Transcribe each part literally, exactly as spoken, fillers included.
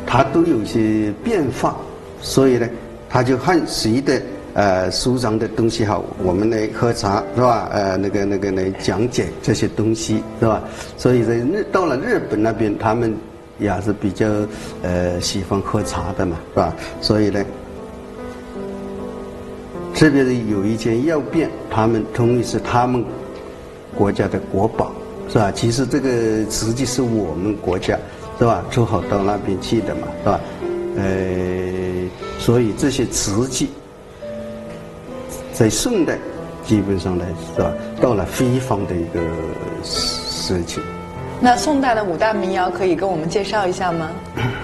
它都有一些变化，所以呢，他就看谁的呃书上的东西好，我们来喝茶是吧？呃，那个那个来讲解这些东西是吧？所以在日到了日本那边，他们也是比较呃喜欢喝茶的嘛，是吧？所以呢，特别是有一件药变，他们同意是他们国家的国宝，是吧？其实这个实际是我们国家，是吧？出口到那边去的嘛，是吧？呃，所以这些瓷器在宋代基本上来是吧，到了非常的一个事情。 那宋代的五大名窑可以跟我们介绍一下吗？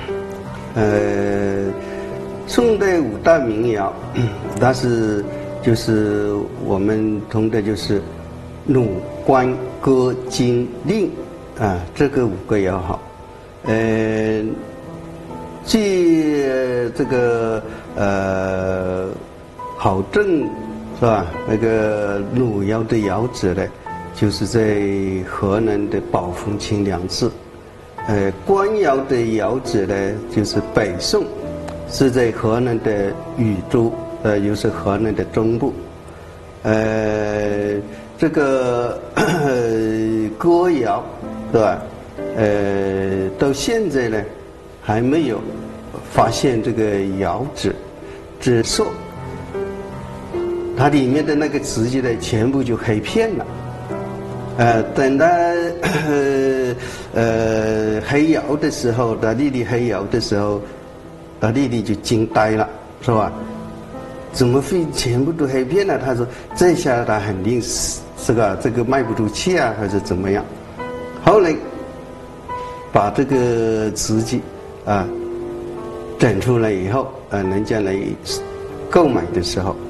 呃，宋代五大名窑，但是就是我们通的就是鲁、关、歌、金、令啊，这个五个窑好。呃，据这个呃考证是吧？那个鲁窑的窑址呢，就是在河南的宝丰清凉寺。呃，官窑的窑址呢，就是北宋，是在河南的禹州，呃，又是河南的中部。呃，这个歌窑，是吧？呃，到现在呢，还没有发现这个窑址，只说它里面的那个瓷器呢，全部就黑片了。呃，等它呃呃黑窑的时候，大弟弟黑窑的时候，大弟弟就惊呆了，是吧？怎么会全部都黑片了？他说这下他肯定是这个这个卖不出去啊，还是怎么样？后来把这个瓷器啊整出来以后，呃，人家来购买的时候，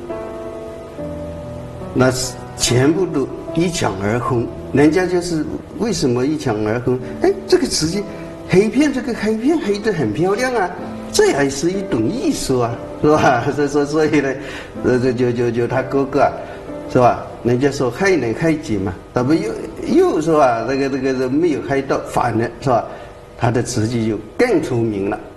那是全部都一抢而空。人家就是为什么一抢而空？哎，这个瓷器黑片，这个黑片黑得很漂亮啊，这还是一种艺术啊，是吧？所以说，所以呢，呃，这就就就他哥哥啊，是吧？人家说害人害己嘛，他不又又是吧？那个那个没有害到，反而是吧？他的瓷器就更出名了。